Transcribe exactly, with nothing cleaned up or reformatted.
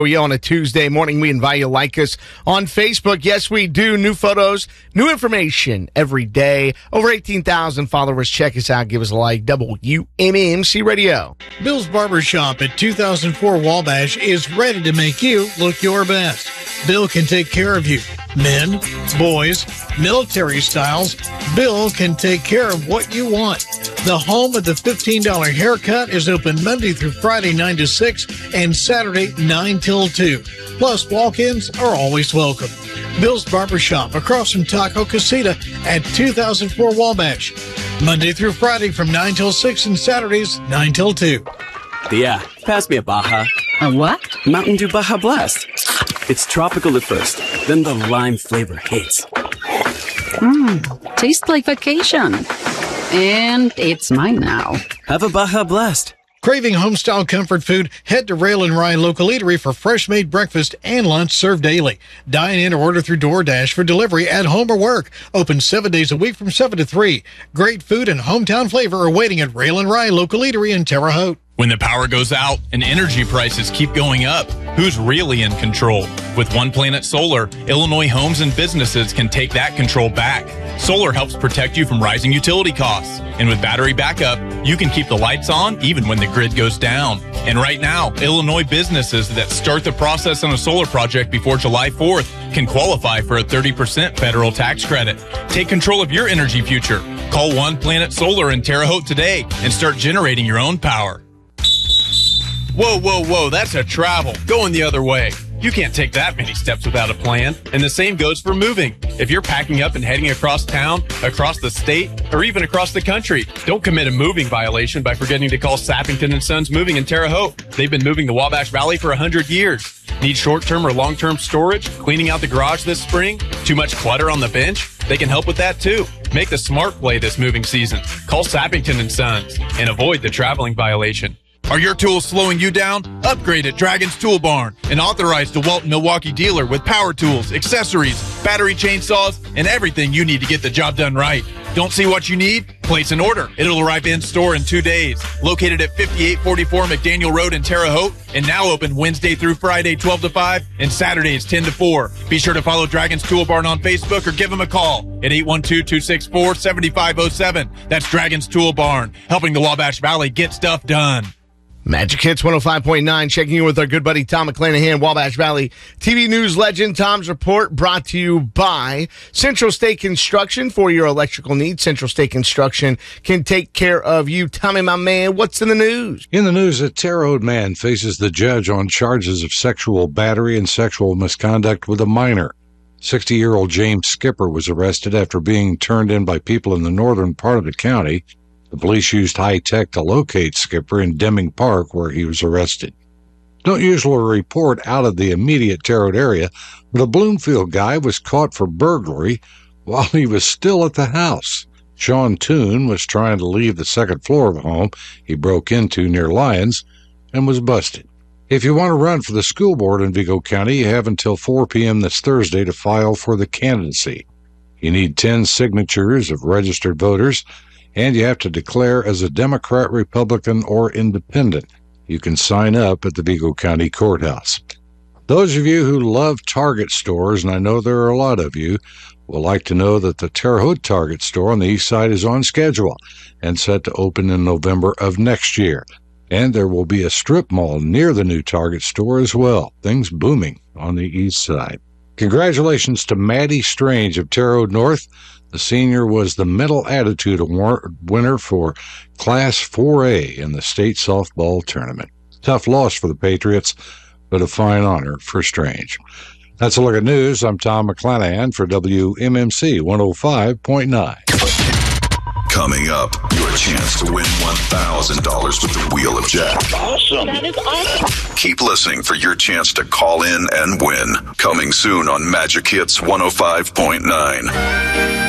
We on a Tuesday morning. We invite you to like us on Facebook. Yes, we do. New photos, new information every day. Over eighteen thousand followers. Check us out. Give us a like. W M M C Radio. Bill's Barbershop at two thousand four Wabash is ready to make you look your best. Bill can take care of you. Men, boys, military styles. Bill can take care of what you want. The home of the fifteen dollars haircut is open Monday through Friday nine to six and Saturday nine till two. Plus, walk-ins are always welcome. Bill's Barbershop across from Taco Casita at two thousand four Wabash. Monday through Friday from nine till six and Saturdays nine till two. Yeah, pass me a Baja. A what? Mountain Dew Baja Blast. It's tropical at first, then the lime flavor hits. Mmm, tastes like vacation. And it's mine now. Have a Baja Blast. Craving home-style comfort food? Head to Rail and Rye Local Eatery for fresh-made breakfast and lunch served daily. Dine in or order through DoorDash for delivery at home or work. Open seven days a week from seven to three. Great food and hometown flavor are waiting at Rail and Rye Local Eatery in Terre Haute. When the power goes out and energy prices keep going up, who's really in control? With One Planet Solar, Illinois homes and businesses can take that control back. Solar helps protect you from rising utility costs. And with battery backup, you can keep the lights on even when the grid goes down. And right now, Illinois businesses that start the process on a solar project before July fourth can qualify for a thirty percent federal tax credit. Take control of your energy future. Call One Planet Solar in Terre Haute today and start generating your own power. Whoa, whoa, whoa, that's a travel. Going the other way. You can't take that many steps without a plan. And the same goes for moving. If you're packing up and heading across town, across the state, or even across the country, don't commit a moving violation by forgetting to call Sappington and Sons Moving in Terre Haute. They've been moving the Wabash Valley for one hundred years. Need short-term or long-term storage? Cleaning out the garage this spring? Too much clutter on the bench? They can help with that too. Make the smart play this moving season. Call Sappington and Sons and avoid the traveling violation. Are your tools slowing you down? Upgrade at Dragon's Tool Barn, an authorized DeWalt Milwaukee dealer with power tools, accessories, battery chainsaws, and everything you need to get the job done right. Don't see what you need? Place an order. It'll arrive in store in two days. Located at fifty-eight forty-four McDaniel Road in Terre Haute, and now open Wednesday through Friday, twelve to five, and Saturdays, ten to four. Be sure to follow Dragon's Tool Barn on Facebook or give them a call at eight one two, two six four, seven five zero seven. That's Dragon's Tool Barn, helping the Wabash Valley get stuff done. Magic Hits one oh five point nine, checking in with our good buddy Tom McClanahan, Wabash Valley T V News legend. Tom's report brought to you by Central State Construction. For your electrical needs, Central State Construction can take care of you. Tommy, my man, what's in the news? In the news, a Terre Haute man faces the judge on charges of sexual battery and sexual misconduct with a minor. sixty-year-old James Skipper was arrested after being turned in by people in the northern part of the county. The police used high-tech to locate Skipper in Deming Park, where he was arrested. Don't usually report out of the immediate Terre Haute area, but a Bloomfield guy was caught for burglary while he was still at the house. Sean Toon was trying to leave the second floor of a home he broke into near Lyons and was busted. If you want to run for the school board in Vigo County, you have until four p.m. this Thursday to file for the candidacy. You need ten signatures of registered voters, and you have to declare as a Democrat, Republican, or Independent. You can sign up at the Vigo County Courthouse. Those of you who love Target stores, and I know there are a lot of you, will like to know that the Terre Haute Target store on the east side is on schedule and set to open in November of next year. And there will be a strip mall near the new Target store as well. Things booming on the east side. Congratulations to Maddie Strange of Terre Haute North. The senior was the Mental Attitude Award winner for Class four A in the state softball tournament. Tough loss for the Patriots, but a fine honor for Strange. That's a look at news. I'm Tom McClanahan for W M M C one oh five point nine. Coming up, your chance to win one thousand dollars with the Wheel of Jack. Awesome. That is awesome. Keep listening for your chance to call in and win. Coming soon on Magic Hits one oh five point nine.